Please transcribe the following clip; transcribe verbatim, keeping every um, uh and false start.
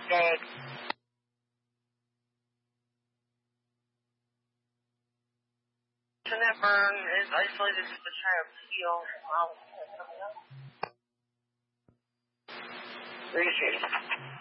Dead. And that burn is isolated to try to heal. Wow. Appreciate it.